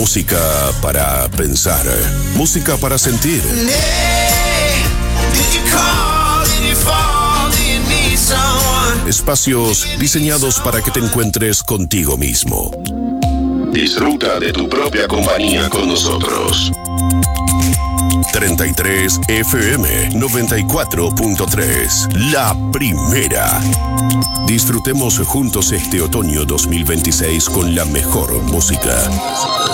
Música para pensar, música para sentir. Espacios diseñados para que te encuentres contigo mismo. Disfruta de tu propia compañía con nosotros. 33 FM 94.3, la primera. Disfrutemos juntos este otoño 2026 con la mejor música.